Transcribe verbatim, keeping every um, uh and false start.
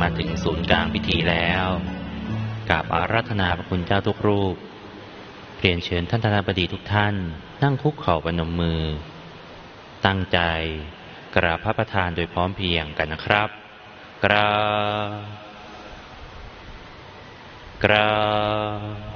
มาถึงศูนย์กลางพิธีแล้วกราบอาราธนาพระคุณเจ้าทุกรูปเรียนเชิญท่านธนบดีทุกท่านนั่งคุกเข่าประนมมือตั้งใจกราบพระประธานโดยพร้อมเพรียงกันนะครับกราบกราบ